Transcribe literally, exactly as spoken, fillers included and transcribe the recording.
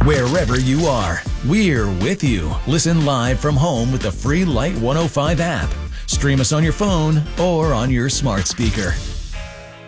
Wherever you are, we're with you. Listen live from home with the free Light one oh five app. Stream us on your phone or on your smart speaker.